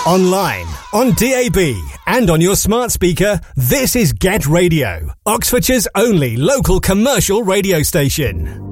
Online, on DAB, and on your smart speaker, this is Get Radio, Oxfordshire's only local commercial radio station.